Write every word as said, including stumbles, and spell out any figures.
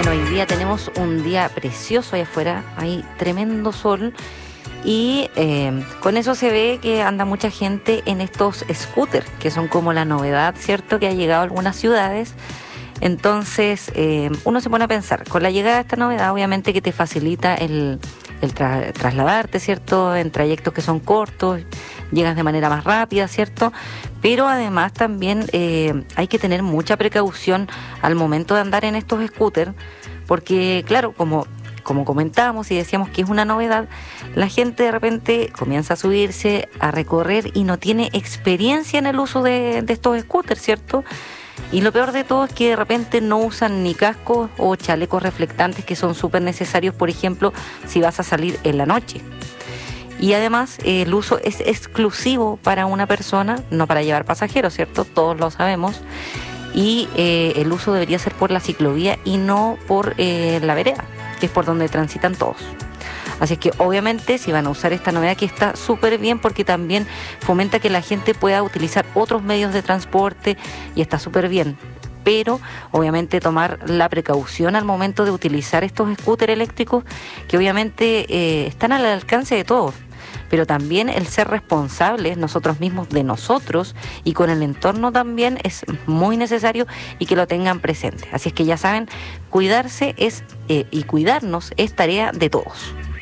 Bueno, hoy día tenemos un día precioso allá afuera, hay tremendo sol y eh, con eso se ve que anda mucha gente en estos scooters, que son como la novedad, ¿cierto?, que ha llegado a algunas ciudades. Entonces, eh, uno se pone a pensar, con la llegada de esta novedad, obviamente que te facilita el, el tra- trasladarte, ¿cierto?, en trayectos que son cortos, llegas de manera más rápida, ¿cierto? Pero además también eh, hay que tener mucha precaución al momento de andar en estos scooters, porque claro, como, como comentábamos y decíamos que es una novedad, la gente de repente comienza a subirse, a recorrer y no tiene experiencia en el uso de, de estos scooters, ¿cierto? Y lo peor de todo es que de repente no usan ni cascos o chalecos reflectantes, que son súper necesarios, por ejemplo, si vas a salir en la noche. Y además eh, el uso es exclusivo para una persona, no para llevar pasajeros, ¿cierto? Todos lo sabemos. Y eh, el uso debería ser por la ciclovía y no por eh, la vereda, que es por donde transitan todos. Así es que obviamente si van a usar esta novedad, que está súper bien porque también fomenta que la gente pueda utilizar otros medios de transporte y está súper bien. Pero obviamente tomar la precaución al momento de utilizar estos scooters eléctricos, que obviamente eh, están al alcance de todos, pero también el ser responsables nosotros mismos de nosotros y con el entorno también es muy necesario y que lo tengan presente. Así es que ya saben, cuidarse es eh, y cuidarnos es tarea de todos.